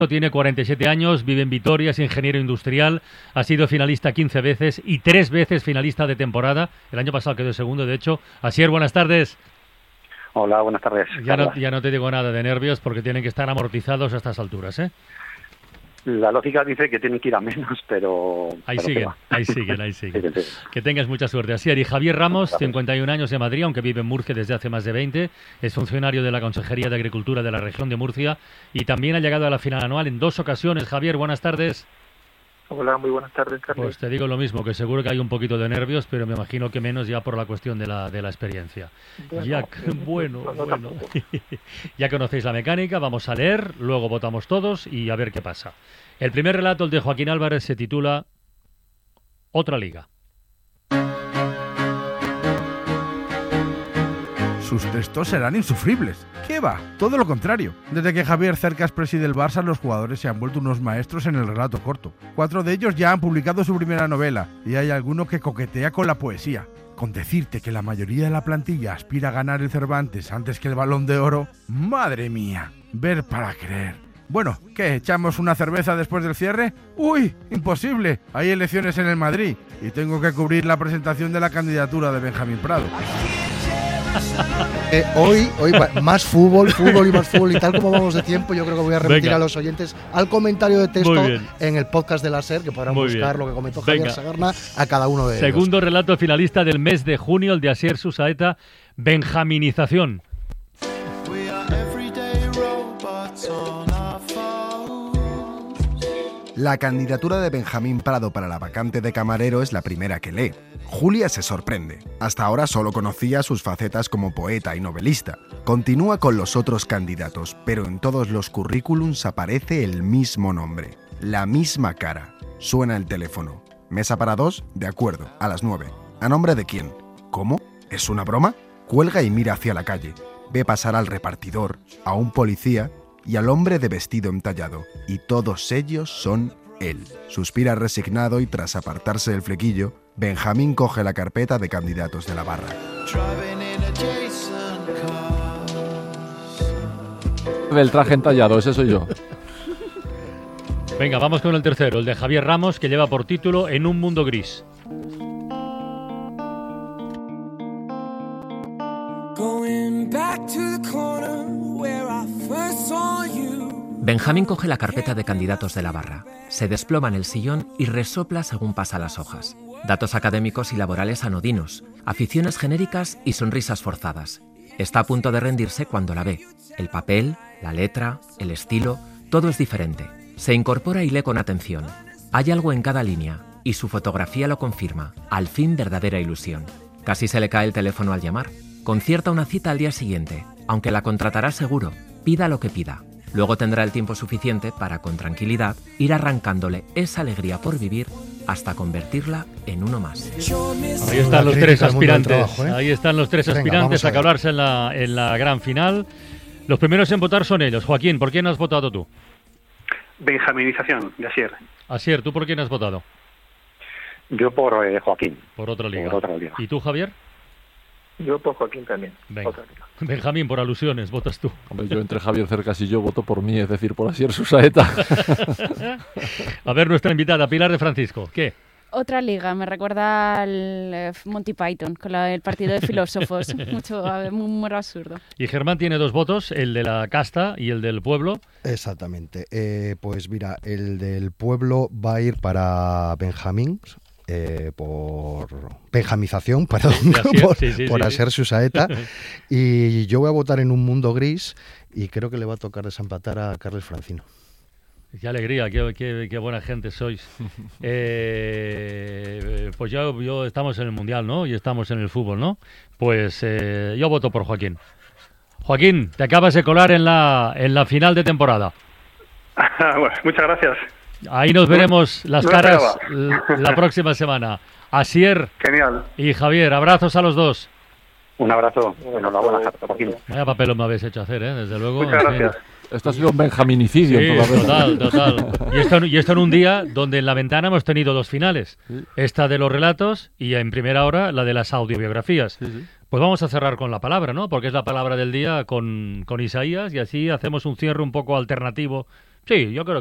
Tiene 47 años, vive en Vitoria, es ingeniero industrial, ha sido finalista 15 veces y 3 veces finalista de temporada. El año pasado quedó segundo, de hecho. Asier, buenas tardes. Hola, buenas tardes. Ya no te digo nada de nervios porque tienen que estar amortizados a estas alturas, ¿eh? La lógica dice que tienen que ir a menos, pero... Ahí siguen. Que tengas mucha suerte. Asier, y Javier Ramos, 51 años de Madrid, aunque vive en Murcia desde hace más de 20, es funcionario de la Consejería de Agricultura de la región de Murcia y también ha llegado a la final anual en 2 ocasiones. Javier, buenas tardes. Hola, muy buenas tardes, Carlos. Pues te digo lo mismo, que seguro que hay un poquito de nervios, pero me imagino que menos ya por la cuestión de la experiencia. Bueno. Ya conocéis la mecánica, vamos a leer, luego votamos todos y a ver qué pasa. El primer relato, el de Joaquín Álvarez, se titula Otra Liga. Sus textos serán insufribles. ¿Qué va? Todo lo contrario. Desde que Javier Cercas preside el Barça, los jugadores se han vuelto unos maestros en el relato corto. 4 de ellos ya han publicado su primera novela y hay alguno que coquetea con la poesía. Con decirte que la mayoría de la plantilla aspira a ganar el Cervantes antes que el Balón de Oro, ¡madre mía! Ver para creer. Bueno, ¿qué? ¿Echamos una cerveza después del cierre? ¡Uy! ¡Imposible! Hay elecciones en el Madrid y tengo que cubrir la presentación de la candidatura de Benjamín Prado. Hoy más fútbol y tal como vamos de tiempo, yo creo que voy a remitir a los oyentes al comentario de texto en el podcast de la SER, que podrán buscar lo que comentó Javier Sagarna a cada uno de ellos. Segundo relato finalista del mes de junio, el de Asier Susaeta, Benjaminización. La candidatura de Benjamín Prado para la vacante de camarero es la primera que lee. Julia se sorprende. Hasta ahora solo conocía sus facetas como poeta y novelista. Continúa con los otros candidatos, pero en todos los currículums aparece el mismo nombre, la misma cara. Suena el teléfono. ¿Mesa para 2? De acuerdo, a las 9. ¿A nombre de quién? ¿Cómo? ¿Es una broma? Cuelga y mira hacia la calle. Ve pasar al repartidor, a un policía y al hombre de vestido entallado, y todos ellos son él. Suspira resignado y tras apartarse del flequillo, Benjamín coge la carpeta de candidatos de la barra. Del traje entallado, ese soy yo. Venga, vamos con el tercero, el de Javier Ramos, que lleva por título En un mundo gris. Benjamín coge la carpeta de candidatos de la barra, se desploma en el sillón y resopla según pasa las hojas. Datos académicos y laborales anodinos, aficiones genéricas y sonrisas forzadas. Está a punto de rendirse cuando la ve. El papel, la letra, el estilo, todo es diferente. Se incorpora y lee con atención. Hay algo en cada línea y su fotografía lo confirma. Al fin, verdadera ilusión. Casi se le cae el teléfono al llamar. Concierta una cita al día siguiente, aunque la contratará seguro, pida lo que pida. Luego tendrá el tiempo suficiente para, con tranquilidad, ir arrancándole esa alegría por vivir hasta convertirla en uno más. Ahí están los tres aspirantes. Ahí están los tres aspirantes a colarse en la gran final. Los primeros en votar son ellos. Joaquín, ¿por quién has votado tú? Benjaminización, de Asier. Asier, ¿tú por quién has votado? Yo por Joaquín. Por otra liga. Por otra liga. ¿Y tú, Javier? Yo por Joaquín también. Venga. Benjamín, por alusiones, votas tú. Hombre, yo entre Javier Cercas y yo voto por mí, es decir, por Asier Susaeta. A ver, nuestra invitada, Pilar de Francisco, ¿qué? Otra liga, me recuerda al Monty Python, con el partido de filósofos. Mucho humor absurdo. Y Germán tiene 2 votos, el de la casta y el del pueblo. Exactamente. Pues mira, el del pueblo va a ir para Benjamín. Por benjamización, perdón, por Asier Susaeta. Y yo voy a votar en un mundo gris y creo que le va a tocar desempatar a Carles Francino. Qué alegría, qué buena gente sois. Pues yo estamos en el Mundial, ¿no? Y estamos en el fútbol, ¿no? Pues yo voto por Joaquín. Joaquín, te acabas de colar en la final de temporada. Bueno, muchas gracias. Ahí nos veremos las caras la próxima semana. Asier y Javier, abrazos a los dos. Un abrazo. Enhorabuena, Joaquín. Vaya papelón me habéis hecho hacer, desde luego. Muchas gracias. Esto ha sido un benjaminicidio. Sí, total. Y esto en un día donde en la ventana hemos tenido 2 finales. Sí. Esta de los relatos y en primera hora la de las audiobiografías. Sí. Pues vamos a cerrar con la palabra, ¿no? Porque es la palabra del día con Isaías y así hacemos un cierre un poco alternativo Sí, yo creo